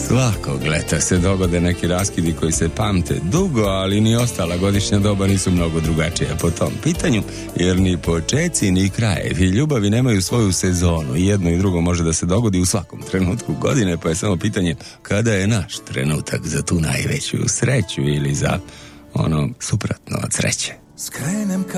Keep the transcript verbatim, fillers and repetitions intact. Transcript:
Svakog leta se dogode neki raskidi koji se pamte dugo, ali ni ostala godišnja doba nisu mnogo drugačije po tom pitanju, jer ni počeci ni krajevi ljubavi nemaju svoju sezonu i jedno i drugo može da se dogodi u svakom trenutku godine, pa je samo pitanje kada je naš trenutak za tu najveću sreću ili za ono suprotno od sreće. Skrenem ka